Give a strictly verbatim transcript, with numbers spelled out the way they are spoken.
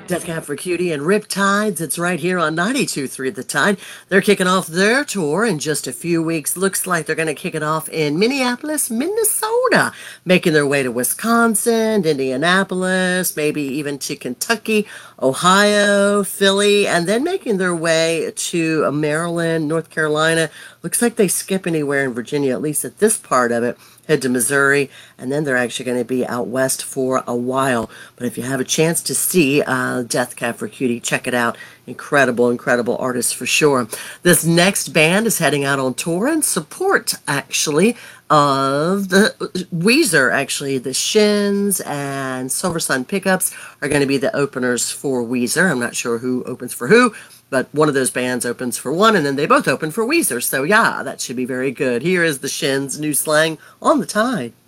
Death Cab for Cutie and Riptides. It's right here on ninety-two point three The Tide. They're kicking off their tour in just a few weeks. Looks like they're going to kick it off in Minneapolis, Minnesota, making their way to Wisconsin, Indianapolis, maybe even to Kentucky, Ohio, Philly, and then making their way to Maryland, North Carolina. Looks like they skip anywhere in Virginia, at least at this part of it. Head to Missouri, and then they're actually going to be out west for a while. But if you have a chance to see uh, Death Cab for Cutie, check it out. Incredible, incredible artists for sure. This next band is heading out on tour in support, actually, of the Weezer. Actually, the Shins and Silver Sun Pickups are going to be the openers for Weezer. I'm not sure who opens for who, but one of those bands opens for one, and then they both open for Weezer. So yeah, that should be very good. Here is the Shins, New Slang on the Tide.